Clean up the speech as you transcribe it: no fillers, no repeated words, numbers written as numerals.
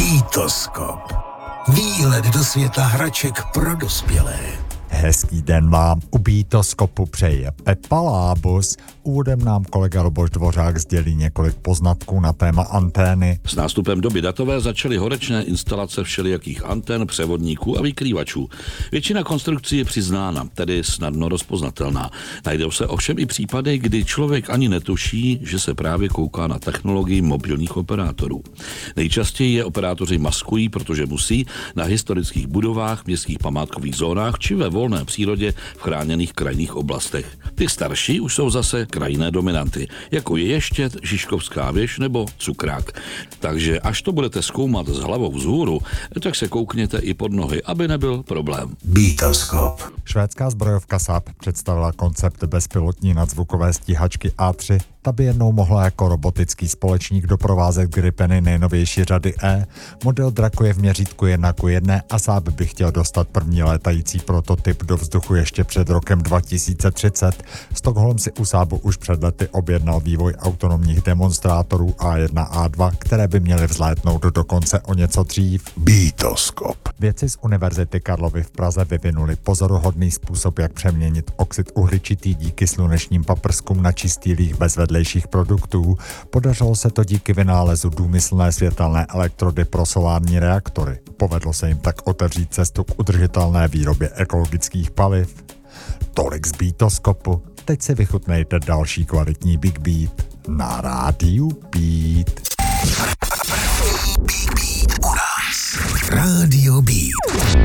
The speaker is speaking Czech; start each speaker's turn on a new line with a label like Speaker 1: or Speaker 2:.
Speaker 1: Bitoskop. Výlet do světa hraček pro dospělé.
Speaker 2: Hezký den vám u Bitoskopu přeje Pepa Lábus. Úvodem nám kolega Luboš Dvořák sdělí několik poznatků na téma antény.
Speaker 3: S nástupem doby datové začaly horečné instalace všelijakých antén, převodníků a vykrývačů. Většina konstrukcí je přiznána, tedy snadno rozpoznatelná. Najdou se ovšem i případy, kdy člověk ani netuší, že se právě kouká na technologii mobilních operátorů. Nejčastěji je operátoři maskují, protože musí na historických budovách, městských památkových zónách či ve volné přírodě v chráněných krajinných oblastech. Ty starší už jsou zase krajinné dominanty, jako je Ještěd, Žižkovská věž nebo Cukrák. Takže až to budete zkoumat s hlavou vzhůru, tak se koukněte i pod nohy, aby nebyl problém.
Speaker 1: Bitoskop.
Speaker 2: Švédská zbrojovka Saab představila koncept bezpilotní nadzvukové stíhačky A3. Ta by jednou mohla jako robotický společník doprovázet Gripeny nejnovější řady E. Model Draco je v měřítku 1:1 a Saab by chtěl dostat první létající prototyp do vzduchu ještě před rokem 2030. Stockholm si u Saabu už před lety objednal vývoj autonomních demonstrátorů A1 a A2, které by měly vzlétnout dokonce o něco dřív.
Speaker 1: Bitoskop.
Speaker 2: Vědci z Univerzity Karlovy v Praze vyvinuli pozoruhodný způsob, jak přeměnit oxid uhličitý díky slunečním paprskům na čistý líh bez vedlejších produktů. Podařilo se to díky vynálezu důmyslné světelné elektrody pro solární reaktory. Povedlo se jim tak otevřít cestu k udržitelné výrobě ekologických paliv. Tolik z Bitoskopu. Teď si vychutnejte další kvalitní Big Beat na rádiu Beat.
Speaker 1: Rádio Beat.